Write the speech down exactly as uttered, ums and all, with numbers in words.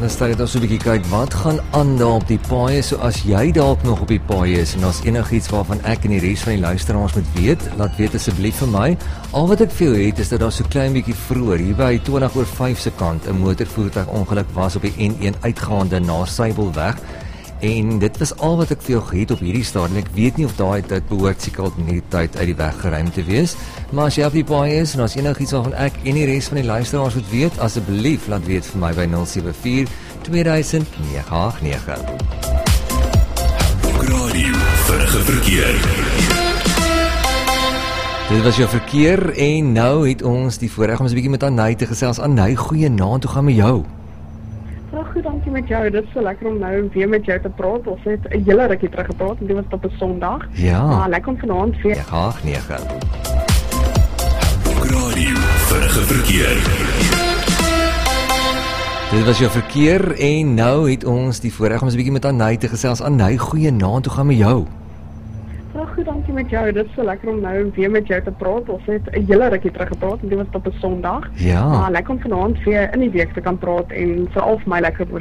van 'n tyd het ons so 'n bietjie kyk wat gaan aan daar op die paaie. So as jy dalk nog op die paaie is en daar's enigiets waarvan ek en die res van die luisteraars moet weet, laat weet asseblief vir my. Al wat ek vir jou het is dat daar so klein bietjie vroeër hier by twintig oor vyf se kant 'n motorvoertuig ongeluk was op die N een uitgaande na Sybelweg. En dit was al wat ek vir jou gehet op hierdie stadium. Ek weet nie of daai tyd behoort seker al in hierdie tyd uit die weg geruim te wees. Maar as jy op die paai is en as enigiets waarvan ek en die res van die luisteraars moet weet, asseblief laat weet vir my by nul sewe vier twee duisend nege agt nege. Radio Vinnige Verkeer. Dit was jou verkeer en nou het ons die voorreg om ons 'n bietjie met Anay te gesels. Anay, goeie naand, hoe gaan met jou? Ja, goed, dankie met jou. Dit is so lekker om nou weer met jou te praat. Ons het 'n hele rukkie terug gepraat en dit was op 'n Sondag. Ja. Maar lekker om vanaand weer. nege agt nege. Radio Vinnige Verkeer. Dit was jou verkeer en nou het ons die voorreg om ons 'n bietjie met Anay te gesels. Anay, goeie naand, hoe gaan met jou? Ja, goed, dankie met jou. Dit is so lekker om nou weer met jou te praat. Ons het 'n hele rukkie terug gepraat en dit was op 'n Sondag. Ja. Maar lekker om vanaand weer in die week te kan praat en veral vir my lekker